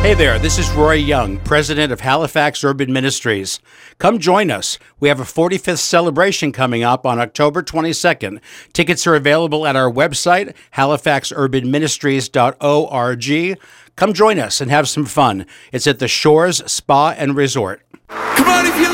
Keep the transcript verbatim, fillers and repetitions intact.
Hey there, this is Roy Young, president of Halifax Urban Ministries. Come join us. We have a forty-fifth celebration coming up on October twenty-second. Tickets are available at our website, halifax urban ministries dot org. Come join us and have some fun. It's at the Shores Spa and Resort. Come on, if you